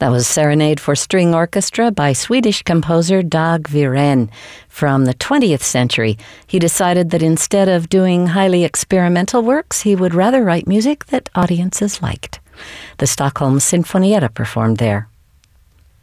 That was Serenade for String Orchestra by Swedish composer Dag Viren. From the 20th century, he decided that instead of doing highly experimental works, he would rather write music that audiences liked. The Stockholm Sinfonietta performed there.